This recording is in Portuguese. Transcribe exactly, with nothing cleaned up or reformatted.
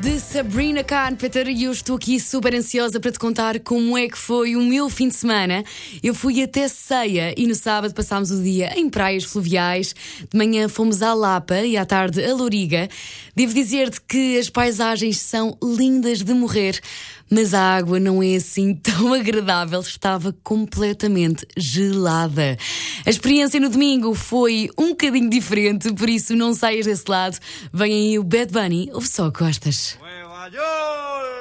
de Sabrina Carpenter e eu estou aqui super ansiosa para te contar como é que foi o meu fim de semana. Eu fui até Ceia e no sábado passámos o dia em praias fluviais. De manhã fomos à Lapa e à tarde a Louriga. Devo dizer-te que as paisagens são lindas de morrer, mas a água não é assim tão agradável, estava completamente gelada. A experiência no domingo foi um bocadinho diferente, por isso não saias desse lado. Vem aí o Bad Bunny, ouve só Costas.